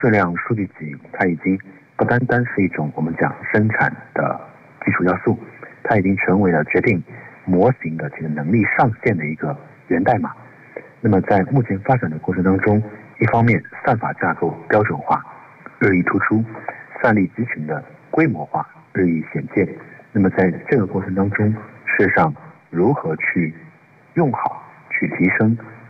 质量数据集它已经不单单是一种我们讲生产的基础要素，它已经成为了决定模型的这个能力上限的一个源代码。那么在目前发展的过程当中，一方面算法架构标准化日益突出，算力集群的规模化日益显见。那么在这个过程当中，事实上如何去用好、去提升